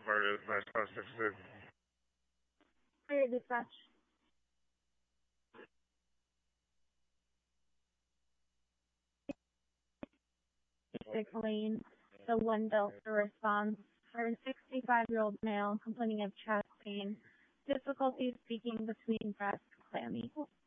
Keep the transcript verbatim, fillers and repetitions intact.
Murder is my specific. Fire dispatch. Six lane, the one belt for response for a sixty-five-year-old male complaining of chest pain, difficulty speaking between breaths, clammy.